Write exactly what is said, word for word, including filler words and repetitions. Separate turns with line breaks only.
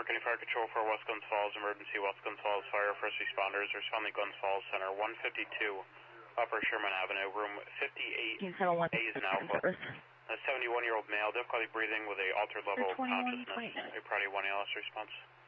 Summer County Fire Control for West Guns Falls, emergency West Guns Falls Fire, first responders, responding Guns Falls Center, one fifty-two Upper Sherman Avenue, room fifty-eight A is an alpha. A seventy-one-year-old male, difficulty breathing with a altered level of consciousness. A priority one A L S response.